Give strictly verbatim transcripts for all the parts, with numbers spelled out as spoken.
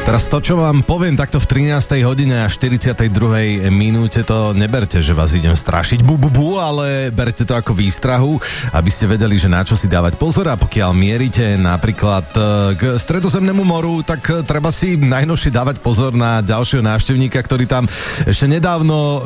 Teraz to, čo vám poviem takto v trinástej hodine a štyridsiatej druhej minúte, to neberte, že vás idem strašiť, bu, bu, bu, ale berte to ako výstrahu, aby ste vedeli, že na čo si dávať pozor, a pokiaľ mierite napríklad k Stredozemnému moru, tak treba si najnovšie dávať pozor na ďalšieho návštevníka, ktorý tam ešte nedávno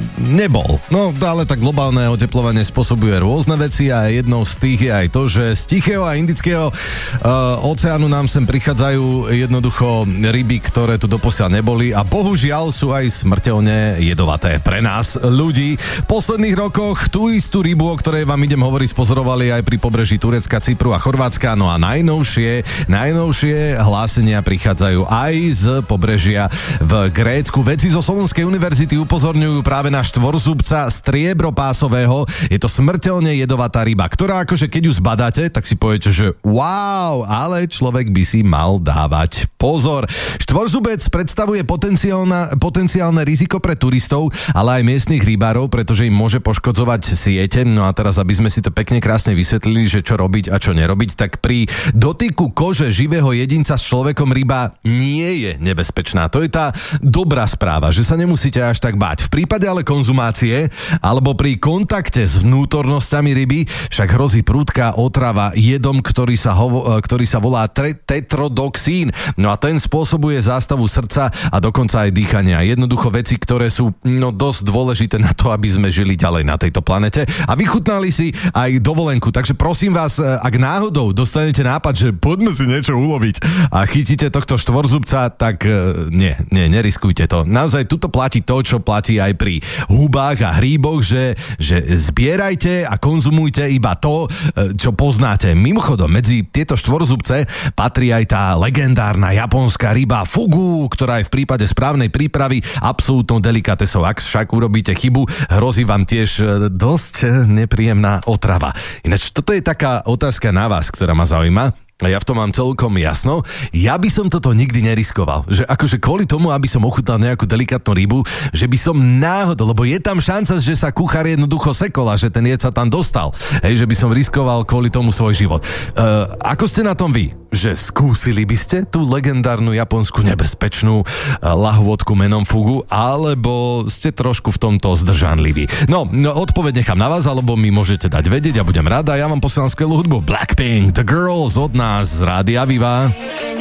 nebol. No, ale tak globálne oteplovanie spôsobuje rôzne veci a jednou z tých je aj to, že z Tichého a Indického uh, oceánu nám sem prichádzajú jednoducho ryby, ktoré tu doposiaľ neboli a bohužiaľ sú aj smrteľne jedovaté pre nás, ľudí. V posledných rokoch tú istú rybu, o ktorej vám idem hovoriť, spozorovali aj pri pobreží Turecka, Cypru a Chorvátska. No a najnovšie, najnovšie hlásenia prichádzajú aj z pobrežia v Grécku. Vedci zo Solunskej univerzity upozorňujú práve na štvorzubca striebropásového. Je to smrteľne jedovatá ryba, ktorá akože keď ju zbadáte, tak si poviete, že wow, ale človek by si mal dávať pozor. Štvorzubec predstavuje potenciálne riziko pre turistov, ale aj miestnych rybárov, pretože im môže poškodzovať siete. No a teraz, aby sme si to pekne krásne vysvetlili, že čo robiť a čo nerobiť, tak pri dotyku kože živého jedinca s človekom ryba nie je nebezpečná. To je tá dobrá správa, že sa nemusíte až tak báť. V prípade ale konzumácie alebo pri kontakte s vnútornosťami ryby však hrozí prudká otrava jedom, ktorý sa, hovo, ktorý sa volá tre- tetrodoxín. No a ten spôsobuje zástavu srdca a dokonca aj dýchania. Jednoducho veci, ktoré sú no dosť dôležité na to, aby sme žili ďalej na tejto planete a vychutnali si aj dovolenku. Takže prosím vás, ak náhodou dostanete nápad, že poďme si niečo uloviť a chytíte tohto štvorzubca, tak nie, nie, neriskujte to. Naozaj tuto platí to, čo platí aj pri hubách a hríboch, že, že zbierajte a konzumujte iba to, čo poznáte. Mimochodom, medzi tieto štvorzubce patrí aj tá legendárna japonská ryba fugu, ktorá je v prípade správnej prípravy absolútnou delikatesou. Ak však urobíte chybu, hrozí vám tiež dosť nepríjemná otrava. Ináč, toto je taká otázka na vás, ktorá ma zaujíma. A ja v tom mám celkom jasno. Ja by som toto nikdy neriskoval. Že akože kvôli tomu, aby som ochutnal nejakú delikátnu rybu, že by som náhodou, lebo je tam šanca, že sa kuchár jednoducho sekol a že ten jed sa tam dostal. Hej, že by som riskoval kvôli tomu svoj život. Uh, ako ste na tom vy? Že skúsili by ste tú legendárnu japonskú nebezpečnú uh, lahôdku menom fugu, alebo ste trošku v tomto zdržanliví? No, no, odpoveď nechám na vás, alebo mi môžete dať vedieť, ja budem rada. Ja vám posielam skvelú hudbu. Blackpink, The Girls od nás z Rádia Viva.